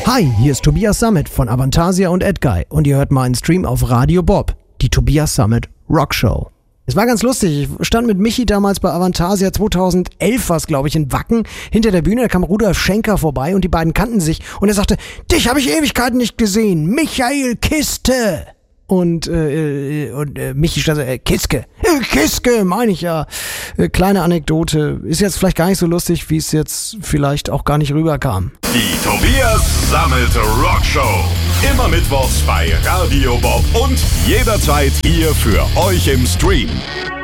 Hi, hier ist Tobias Sammet von Avantasia und Edguy und ihr hört meinen Stream auf Radio Bob, die Tobias Sammet Rockshow. Es war ganz lustig, ich stand mit Michi damals bei Avantasia, 2011 war es, glaube ich, in Wacken. Hinter der Bühne, da kam Rudolf Schenker vorbei und die beiden kannten sich. Und er sagte, dich habe ich Ewigkeiten nicht gesehen, Michael Kiste. Und Michi stand so, Kiske, Kiske, meine ich ja. Kleine Anekdote, ist jetzt vielleicht gar nicht so lustig, wie es jetzt vielleicht auch gar nicht rüberkam. Die Tobias Sammet Rockshow. Immer mittwochs bei Radio Bob und jederzeit hier für euch im Stream.